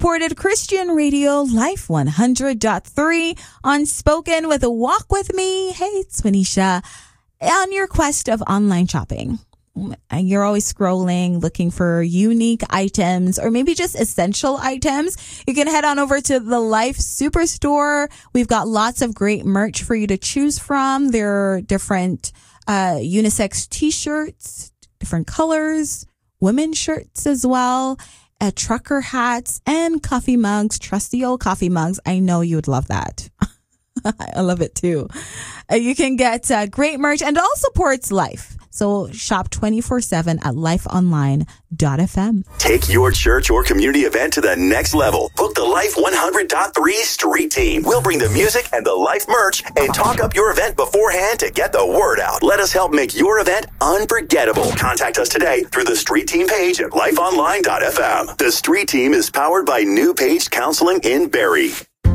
supported Christian radio, Life 100.3, Unspoken with a Walk With Me. Hey, it's Manisha. On your quest of online shopping, you're always scrolling, looking for unique items or maybe just essential items. You can head on over to the Life Superstore. We've got lots of great merch for you to choose from. There are different unisex t-shirts, different colors, women's shirts as well, trucker hats, and coffee mugs, trusty old coffee mugs. I know you would love that. I love it too. You can get great merch and it all supports Life. So shop 24/7 at lifeonline.fm. Take your church or community event to the next level. Book the Life 100.3 Street Team. We'll bring the music and the Life merch and talk up your event beforehand to get the word out. Let us help make your event unforgettable. Contact us today through the Street Team page at lifeonline.fm. The Street Team is powered by New Page Counseling in Barrie.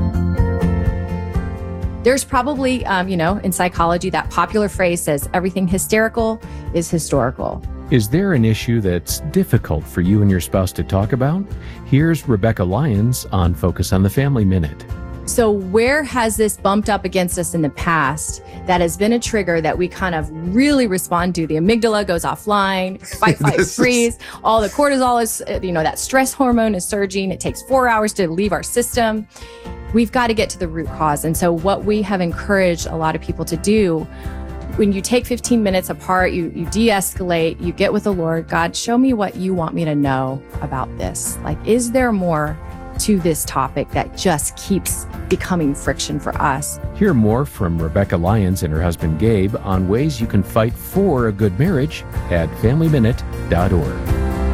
There's probably, in psychology, that popular phrase says everything hysterical is historical. Is there an issue that's difficult for you and your spouse to talk about? Here's Rebecca Lyons on Focus on the Family Minute. So where has this bumped up against us in the past that has been a trigger that we kind of really respond to? The amygdala goes offline, fight, freeze. All the cortisol is, that stress hormone is surging. It takes 4 hours to leave our system. We've got to get to the root cause. And so what we have encouraged a lot of people to do, when you take 15 minutes apart, you de-escalate, you get with the Lord. God, show me what you want me to know about this. Like, is there more to this topic that just keeps becoming friction for us? Hear more from Rebecca Lyons and her husband Gabe on ways you can fight for a good marriage at FamilyMinute.org.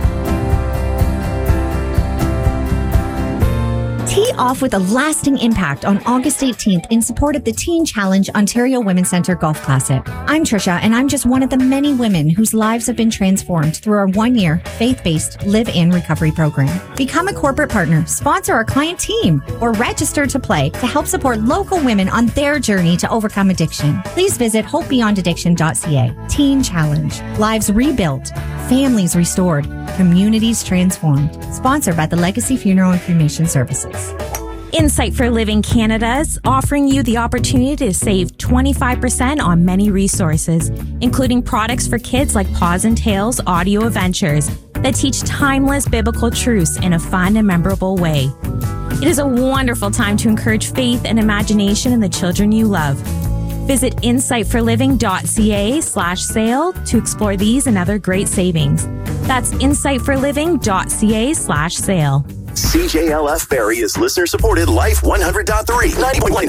Tee off with a lasting impact on August 18th in support of the Teen Challenge Ontario Women's Centre Golf Classic. I'm Trisha, and I'm just one of the many women whose lives have been transformed through our 1-year faith-based live-in recovery program. Become a corporate partner, sponsor our client team, or register to play to help support local women on their journey to overcome addiction. Please visit hopebeyondaddiction.ca. Teen Challenge. Lives rebuilt. Families restored. Communities transformed. Sponsored by the Legacy Funeral and Cremation Services. Insight for Living Canada is offering you the opportunity to save 25% on many resources, including products for kids like Paws and Tails audio adventures that teach timeless biblical truths in a fun and memorable way. It is a wonderful time to encourage faith and imagination in the children you love. Visit insightforliving.ca/sale to explore these and other great savings. That's insightforliving.ca/sale. CJLF Barrie is listener-supported Life 100.3, 90.1